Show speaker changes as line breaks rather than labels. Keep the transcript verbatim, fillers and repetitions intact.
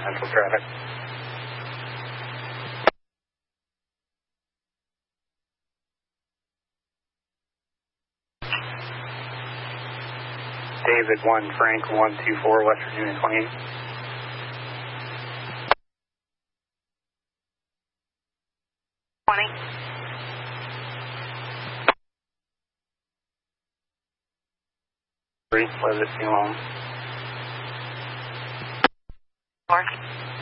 Central traffic. David one, Frank one two four, Western Union twenty-eight.
twenty.
Three, let it be long.
Four.